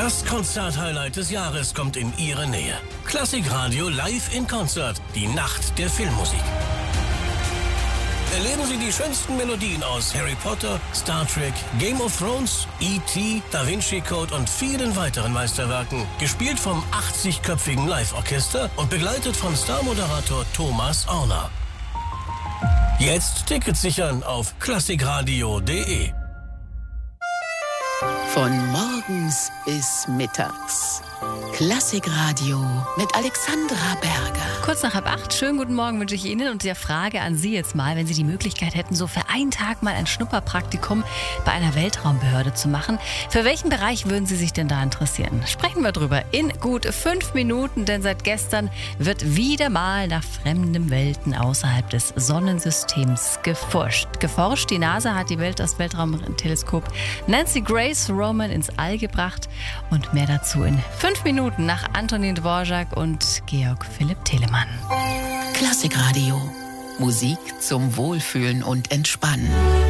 Das Konzert-Highlight des Jahres kommt in Ihre Nähe. Klassikradio live in Konzert. Die Nacht der Filmmusik. Erleben Sie die schönsten Melodien aus Harry Potter, Star Trek, Game of Thrones, E.T., Da Vinci Code und vielen weiteren Meisterwerken. Gespielt vom 80-köpfigen Live-Orchester und begleitet von Star-Moderator Thomas Orner. Jetzt Tickets sichern auf klassikradio.de. Von morgens bis mittags. Klassikradio mit Alexandra Berger. Kurz nach 7:30, schönen guten Morgen wünsche ich Ihnen und der Frage an Sie jetzt mal, wenn Sie die Möglichkeit hätten, so für einen Tag mal ein Schnupperpraktikum bei einer Weltraumbehörde zu machen. Für welchen Bereich würden Sie sich denn da interessieren? Sprechen wir drüber in gut 5 Minuten, denn seit gestern wird wieder mal nach fremden Welten außerhalb des Sonnensystems geforscht. Die NASA hat das Weltraumteleskop Nancy Grace Roman ins All gebracht und mehr dazu in 5 Minuten nach Antonin Dvorak und Georg Philipp Telemann. Klassikradio. Musik zum Wohlfühlen und Entspannen.